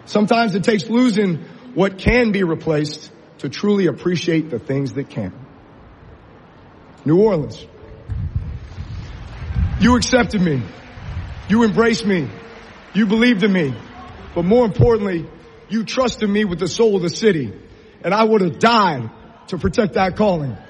Sometimes it takes losing what can be replaced to truly appreciate the things that can. New Orleans. You accepted me. You embraced me. You believed in me. But more importantly, you trusted me with the soul of the city. And I would have died to protect that calling.